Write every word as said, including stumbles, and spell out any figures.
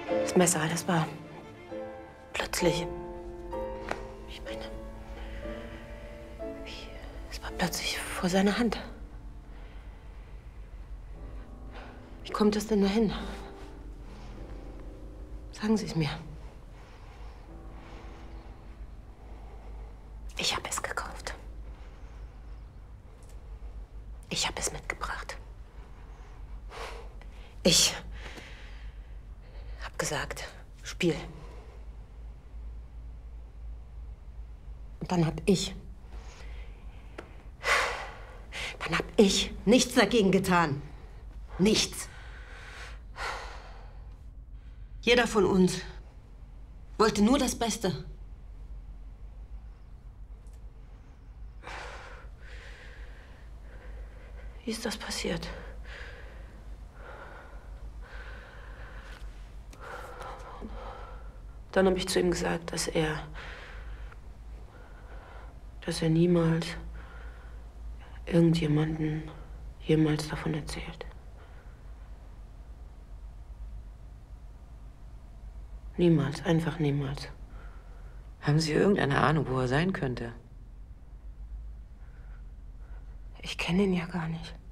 Das Messer, das war plötzlich. Ich meine, wie, es war plötzlich vor seiner Hand. Wie kommt es denn dahin? Sagen Sie es mir. Ich habe es gekauft. Ich habe es mitgebracht. Ich habe gesagt, Spiel. Und dann habe ich, dann habe ich nichts dagegen getan. Nichts. Jeder von uns wollte nur das Beste. Wie ist das passiert? Dann habe ich zu ihm gesagt, dass er, dass er niemals irgendjemanden jemals davon erzählt. Niemals, einfach niemals. Haben Sie irgendeine Ahnung, wo er sein könnte? Ich kenne ihn ja gar nicht.